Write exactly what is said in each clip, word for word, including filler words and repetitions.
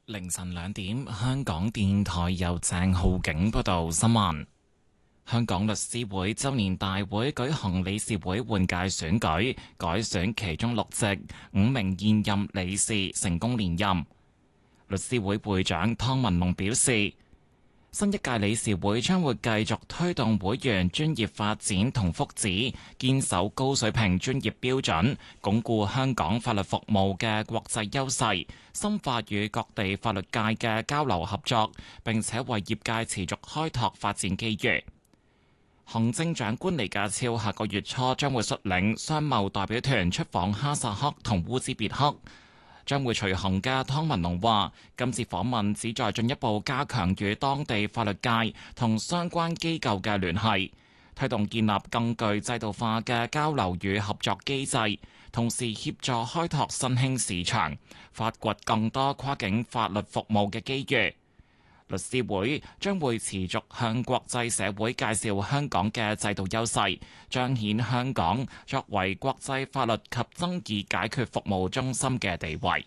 凌晨兩點，香港電台由鄭浩景報道新聞。香港律師會周年大會舉行理事會換屆選舉，改選其中六席，五名現任理事成功連任。律師會會長湯文龍表示，新一屆理事會將會繼續推動會員專業發展同福祉，堅守高水平專業標準，鞏固香港法律服務嘅國際優勢，深化與各地法律界嘅交流合作，並且為業界持續開拓發展機遇。行政長官李家超下個月初將會率領商貿代表團出訪哈薩克同烏茲別克。將會隨行嘅湯文龍話：今次訪問旨在進一步加強與當地法律界同相關機構嘅聯繫，推動建立更具制度化嘅交流與合作機制，同時協助開拓新興市場，發掘更多跨境法律服務嘅機遇。律師會將會持續向國際社會介紹香港嘅制度優勢，彰顯香港作為國際法律及爭議解決服務中心嘅地位。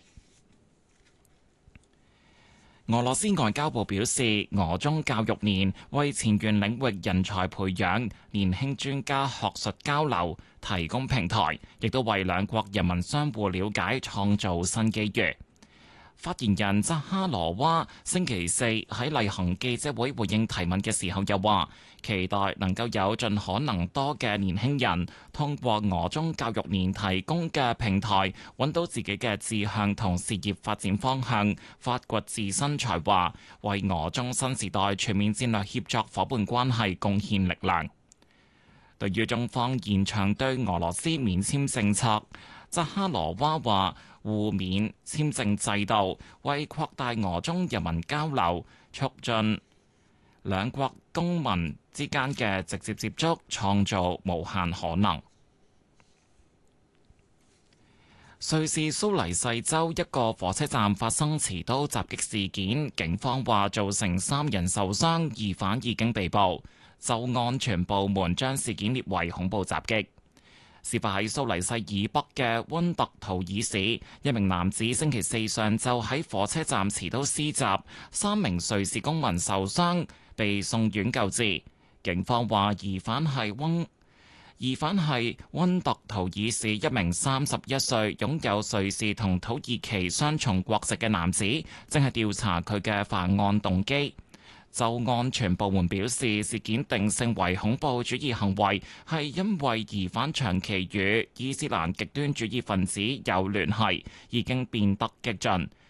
俄羅斯外交部表示，俄中教育年為前沿領域人才培養、年輕專家學術交流提供平台，亦都為兩國人民相互了解創造新機遇。發言人扎哈羅娃星期四喺例行記者會回應提問嘅時候又話，期待能夠有盡可能多嘅年輕人通過俄中教育年提供嘅平台，揾到自己嘅志向同事業發展方向，發掘自身才華，為俄中新時代全面戰略協作夥伴關係貢獻力量。對於中方延長對俄羅斯免簽政策，扎哈羅娃話，互免簽證制度為擴大俄中人民交流、促進兩國公民之間嘅直接接觸，創造無限可能。瑞士蘇黎世州一個火車站發生持刀襲擊事件，警方話造成三人受傷，疑犯已經被捕。州安全部門將事件列為恐怖襲擊。事發喺蘇黎世以北嘅溫特圖爾市，一名男子星期四上晝喺火車站持刀施襲，三名瑞士公民受傷，被送院救治。警方話疑犯係溫疑犯係溫特圖爾市一名三十一歲、擁有瑞士同土耳其雙重國籍嘅男子，正係調查佢嘅犯案動機。州安全部門表示，事件定性為恐怖主義行為，係因為疑犯長期與伊斯蘭極端主義分子有聯繫，已經變得激進。